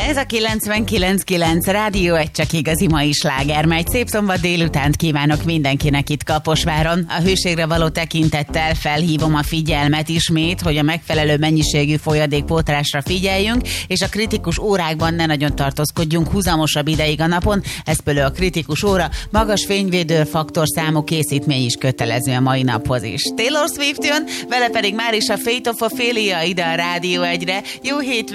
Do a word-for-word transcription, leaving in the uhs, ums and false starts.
Ez a kilencvenkilenc kilenc Rádió egy csak igazi mai sláger, mely szép szombat délutánt kívánok mindenkinek itt Kaposváron. A hőségre való tekintettel felhívom a figyelmet ismét, hogy a megfelelő mennyiségű folyadékpótlásra figyeljünk, és a kritikus órákban ne nagyon tartózkodjunk húzamosabb ideig a napon. Ez például a kritikus óra, magas fényvédő faktor számú készítmény is kötelező a mai naphoz is. Taylor Swift jön, vele pedig már is a Fate of Ophelia ide a Rádió egyre. Jó hétvégét!